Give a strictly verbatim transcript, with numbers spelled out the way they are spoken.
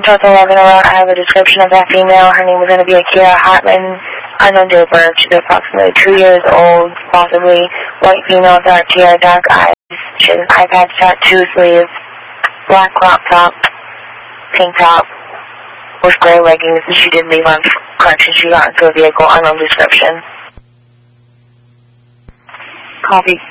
Delta eleven around, I have a description of that female. Her name was going to be Akira Hartman. Unknown date of birth. She's approximately two years old, possibly. White female, dark hair, dark eyes. She has an eye patch, tattoo sleeves, black crop top, pink top, with gray leggings, and she did leave on correction. She got into a vehicle, unknown description. Copy.